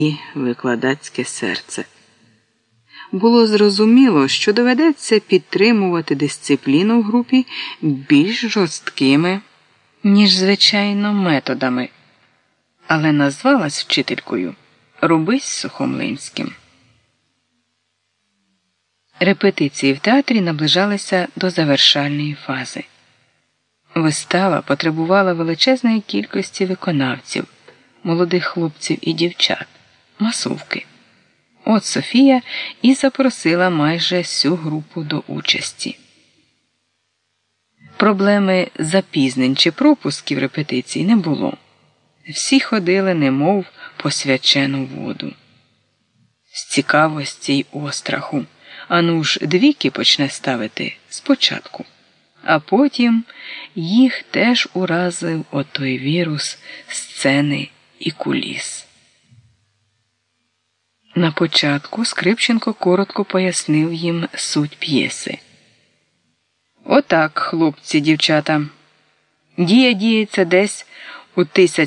і викладацьке серце. Було зрозуміло, що доведеться підтримувати дисципліну в групі більш жорсткими, ніж звичайно, методами. Але назвалась вчителькою Рубись Сухомлинським. Репетиції в театрі наближалися до завершальної фази. Вистава потребувала величезної кількості виконавців, молодих хлопців і дівчат, масовки. От Софія і запросила майже всю групу до участі. Проблеми запізнень чи пропусків репетицій не було. Всі ходили немов по свячену воду. З цікавості й остраху. Ану ж двійки почне ставити спочатку. А потім їх теж уразив отой вірус сцени і куліс. На початку Скрипченко коротко пояснив їм суть п'єси. Отак, хлопці, дівчата, дія діється десь у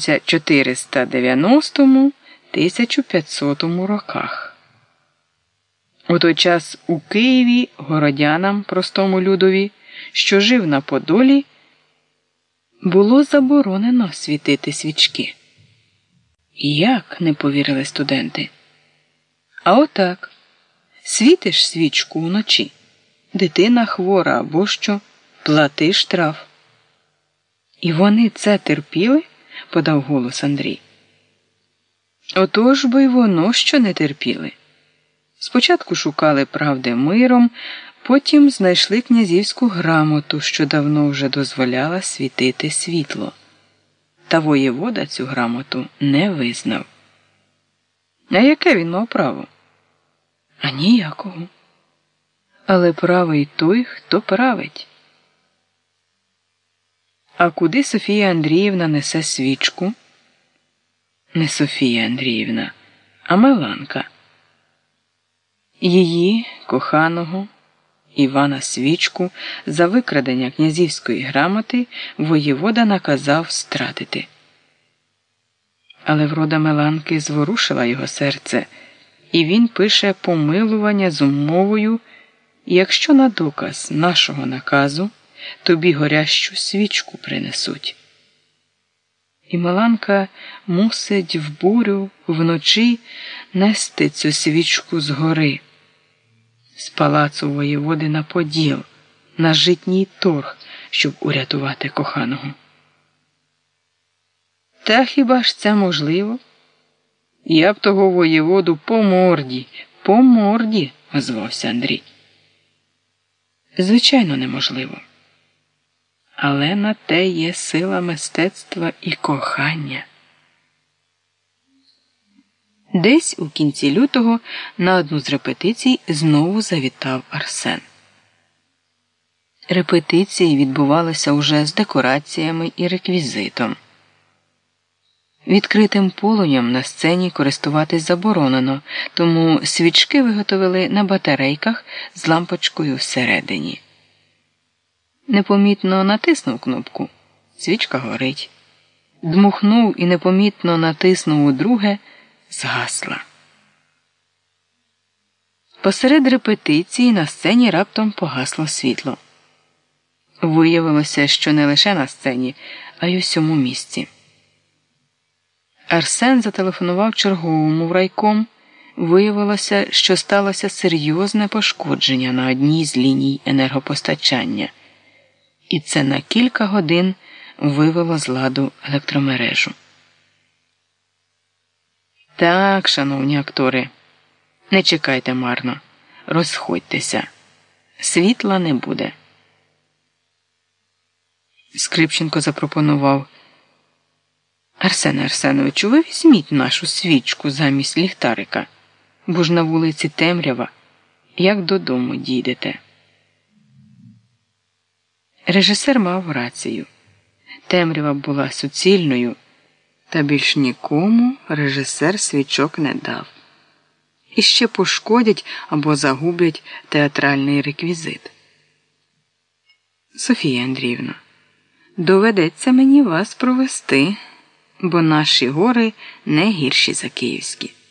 1490-1500 роках. У той час у Києві городянам, простому людові, що жив на Подолі, було заборонено світити свічки. Як, не повірили студенти? А отак, світиш свічку вночі, дитина хвора або що, плати штраф. І вони це терпіли? Подав голос Андрій. Отож бо й воно, що не терпіли. Спочатку шукали правди миром, потім знайшли князівську грамоту, що давно вже дозволяла світити світло. Та воєвода цю грамоту не визнав. А яке він мав право? А ніякого. Але правий той, хто править. А куди Софія Андріївна несе свічку? Не Софія Андріївна, а Меланка. Її, коханого, Івана Свічку, за викрадення князівської грамоти воєвода наказав стратити. Але врода Меланки зворушила його серце, і він пише помилування з умовою, якщо на доказ нашого наказу тобі горящу свічку принесуть. І Меланка мусить в бурю вночі нести цю свічку з гори, з палацу воєводи на Поділ, на житній торг, щоб урятувати коханого. Та хіба ж це можливо? Я б того воєводу по морді, озвався Андрій. Звичайно, неможливо. Але на те є сила мистецтва і кохання. Десь у кінці лютого на одну з репетицій знову завітав Арсен. Репетиції відбувалися уже з декораціями і реквізитом. Відкритим полум'ям на сцені користуватись заборонено, тому свічки виготовили на батарейках з лампочкою всередині. Непомітно натиснув кнопку – свічка горить. Дмухнув і непомітно натиснув удруге – згасла. Посеред репетиції на сцені раптом погасло світло. Виявилося, що не лише на сцені, а й у всьому місті. Арсен зателефонував черговому в райком. Виявилося, що сталося серйозне пошкодження на одній з ліній енергопостачання. І це на кілька годин вивело з ладу електромережу. Так, шановні актори, не чекайте марно, розходьтеся. Світла не буде. Скрипченко запропонував: Арсене Арсеновичу, ви візьміть нашу свічку замість ліхтарика, бо ж на вулиці темрява, як додому дійдете. Режисер мав рацію. Темрява була суцільною, та більш нікому режисер свічок не дав. І ще пошкодять або загублять театральний реквізит. Софія Андріївна, доведеться мені вас провести, бо наші гори не гірші за київські.